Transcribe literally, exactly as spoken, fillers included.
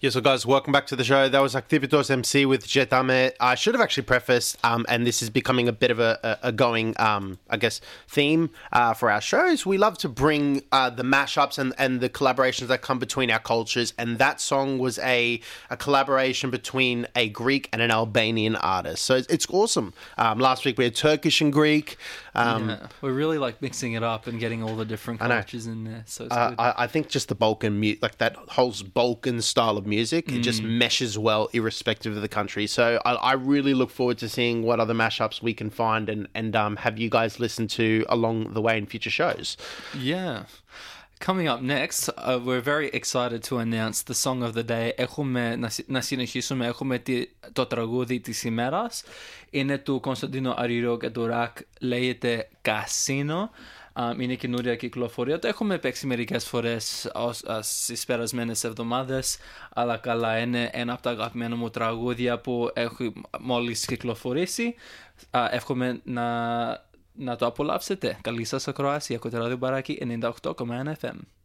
Yes, so guys, welcome back to the show. That was Activitos M C with Jetame. I should have actually prefaced, um, and this is becoming a bit of a, a, a going, um, I guess, theme uh, for our shows. We love to bring uh, the mashups and, and the collaborations that come between our cultures, and that song was a, a collaboration between a Greek and an Albanian artist. So it's, it's awesome. Um, last week we had Turkish and Greek. Um, yeah, we're really like mixing it up and getting all the different cultures in there. So it's uh, good. I, I think just the Balkan, mu- like that whole Balkan style of music, it just meshes well irrespective of the country. So I, I really look forward to seeing what other mashups we can find and, and um, have you guys listen to along the way in future shows. Yeah. Coming up next, uh, we're very excited to announce the song of the day. Έχουμε, να, να συνεχίσουμε, έχουμε τη, το τραγούδι της ημέρας. Είναι του Κωνσταντίνου Αριρό και του Ρακ, λέγεται Casino. Um, είναι καινούρια κυκλοφορία. Το έχουμε παίξει μερικές φορές ως, ως, στις περασμένες εβδομάδες, αλλά καλά είναι ένα από τα αγαπημένα μου τραγούδια που έχει μόλις κυκλοφορήσει. Uh, εύχομαι να, να το απολαύσετε. Καλή σας ακροασία. Κωτεράδιο Μπαράκι ενενήντα οκτώ κόμμα ένα εφ εμ.